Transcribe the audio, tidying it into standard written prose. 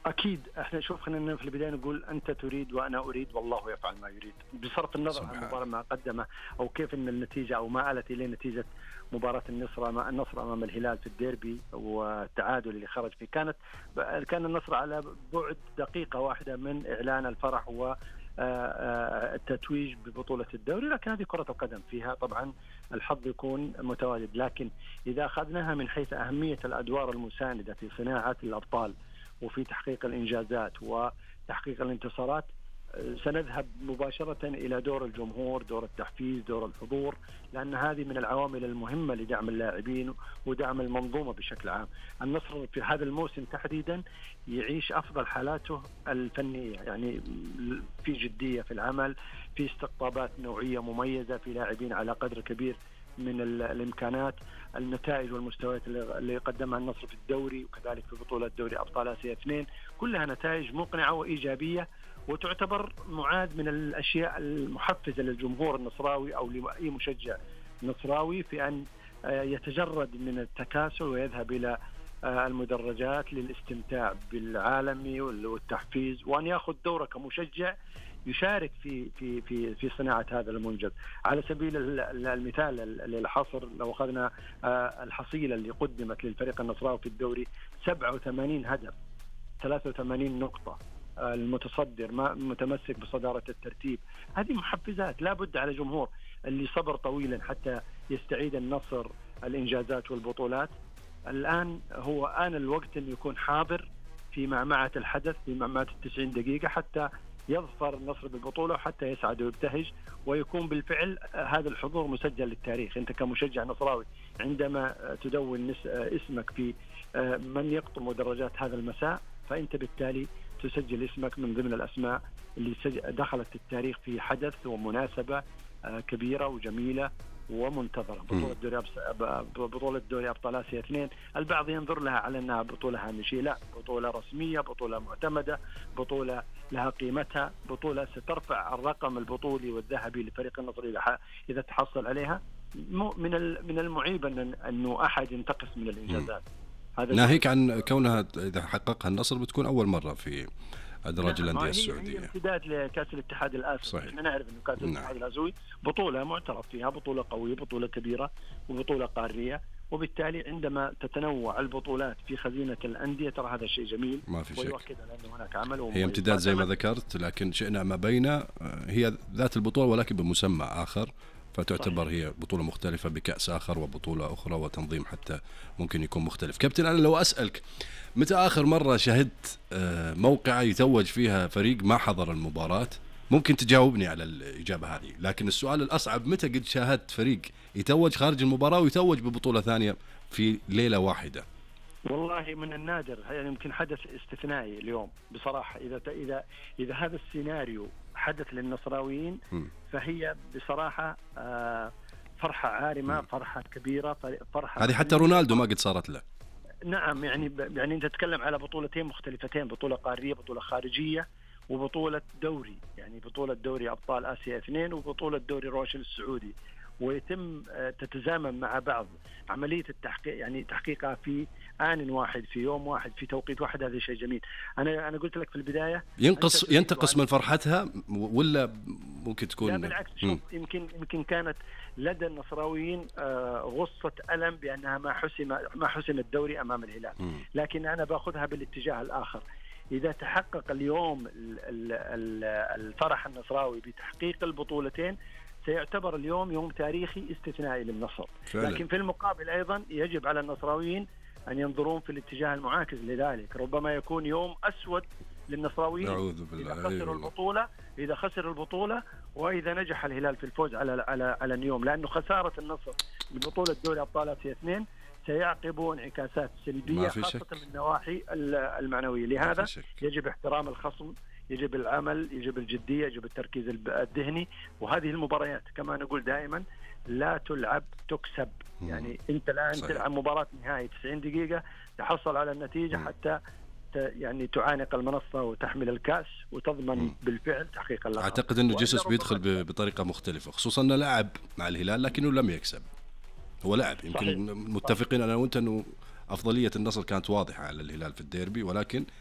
أكيد احنا شوف، خلينا في البداية نقول أنت تريد وأنا أريد والله يفعل ما يريد، بصرف النظر عن المباراة ما قدمه أو كيف أن النتيجة أو ما آلت إليه نتيجة مباراة النصر أمام الهلال في الديربي والتعادل اللي خرج فيه. كان النصر على بعد دقيقة واحدة من إعلان الفرح و التتويج ببطولة الدوري، لكن هذه كرة القدم فيها طبعا الحظ يكون متواجد. لكن إذا أخذناها من حيث أهمية الأدوار المساندة في صناعة الأبطال وفي تحقيق الإنجازات وتحقيق الانتصارات، سنذهب مباشرة إلى دور الجمهور، دور التحفيز، دور الحضور، لأن هذه من العوامل المهمة لدعم اللاعبين ودعم المنظومة بشكل عام. النصر في هذا الموسم تحديدا يعيش أفضل حالاته الفنية، يعني في جدية في العمل، في استقطابات نوعية مميزة، في لاعبين على قدر كبير من الإمكانات. النتائج والمستويات اللي قدمها النصر في الدوري وكذلك في بطولة دوري أبطال آسيا 2 كلها نتائج مقنعة وإيجابية، وتعتبر معاد من الأشياء المحفزة للجمهور النصراوي أو لأي مشجع نصراوي في أن يتجرد من التكاسل ويذهب إلى المدرجات للاستمتاع بالعالمي والتحفيز، وأن يأخذ دوره كمشجع يشارك في صناعة هذا المنجز. على سبيل المثال للحصر، لو أخذنا الحصيلة اللي قدمت للفريق النصراوي في الدوري 87 هدف، 83 نقطة، المتصدر متمسك بصدارة الترتيب، هذه محفزات لا بد على جمهور اللي صبر طويلا حتى يستعيد النصر الإنجازات والبطولات. الآن هو آن الوقت أن يكون حاضر في معمعة الحدث، في معمعة 90 دقيقة، حتى يظفر النصر بالبطولة وحتى يسعد ويبتهج ويكون بالفعل هذا الحضور مسجل للتاريخ. أنت كمشجع نصراوي عندما تدون اسمك في من يقطم مدرجات هذا المساء، فأنت بالتالي تسجل اسمك من ضمن الأسماء اللي دخلت التاريخ في حدث ومناسبة كبيرة وجميلة ومنتظرة. بطولة دوري أبطال آسيا 2 البعض ينظر لها على أنها بطولة هامشية، لا، بطولة رسمية، بطولة معتمدة، بطولة لها قيمتها، بطولة سترفع الرقم البطولي والذهبي لفريق النصر إذا تحصل عليها. من المعيب أنه أحد ينتقص من الإنجازات، ناهيك عن كونها إذا حققها النصر بتكون أول مرة في أدراج الأندية السعودية. هي امتداد لكأس الاتحاد الآسيوي. احنا نعرف أن كأس الاتحاد الآسيوي بطولة معترف فيها، بطولة قوية، بطولة كبيرة، وبطولة قارية، وبالتالي عندما تتنوع البطولات في خزينة الأندية ترى هذا شيء جميل ويؤكد على أن هناك عمل. هي امتداد زي ما ذكرت، لكن شئنا ما بين هي ذات البطولة ولكن بمسمى آخر، فتعتبر هي بطولة مختلفة بكأس آخر وبطولة أخرى وتنظيم حتى ممكن يكون مختلف. كابتن، أنا لو أسألك متى آخر مرة شهدت موقعة يتوج فيها فريق ما حضر المباراة؟ ممكن تجاوبني على الإجابة هذه، لكن السؤال الأصعب متى قد شاهدت فريق يتوج خارج المباراة ويتوج ببطولة ثانية في ليلة واحدة؟ والله من النادر، يعني يمكن حدث استثنائي اليوم بصراحة. إذا هذا السيناريو حدث للنصراويين فهي بصراحة فرحة عارمة، فرحة كبيرة، فرحة هذه حتى رونالدو ما قد صارت له. نعم، يعني أنت تتكلم على بطولتين مختلفتين، بطولة قارية، بطولة خارجية، وبطولة دوري، يعني بطولة دوري أبطال آسيا 2 وبطولة دوري روشن السعودي، ويتم تتزامن مع بعض عملية التحقيق، يعني تحقيقها في آن واحد، في يوم واحد، في توقيت واحد. هذا شيء جميل. أنا قلت لك في البداية ينتقص من فرحتها ولا ممكن تكون؟ لا بالعكس، يمكن كانت لدى النصراويين غصة ألم بأنها ما حسم الدوري أمام الهلال، لكن أنا باخذها بالاتجاه الآخر. إذا تحقق اليوم الفرح النصراوي بتحقيق البطولتين سيعتبر اليوم يوم تاريخي استثنائي للنصر فعلا. لكن في المقابل أيضا يجب على النصراويين أن ينظرون في الاتجاه المعاكس لذلك. ربما يكون يوم أسود للنصراويين إذا خسر البطولة وإذا نجح الهلال في الفوز على نيوم، لأنه خسارة النصر ببطولة دوري أبطال آسيا 2 سيعقب انعكاسات سلبية خاصة من النواحي المعنوية. لهذا يجب احترام الخصم، يجب العمل، يجب الجدية، يجب التركيز الذهني. وهذه المباريات كما نقول دائما لا تلعب تكسب، يعني أنت الآن تلعب مباراة نهائي 90 دقيقة تحصل على النتيجة حتى يعني تعانق المنصة وتحمل الكأس وتضمن بالفعل تحقيق اللقب. أعتقد أنه جيسوس بيدخل بطريقة مختلفة، خصوصا أنه لعب مع الهلال لكنه لم يكسب. هو لعب، يمكن متفقين أنا وأنت أنه أفضلية النصر كانت واضحة على الهلال في الديربي، ولكن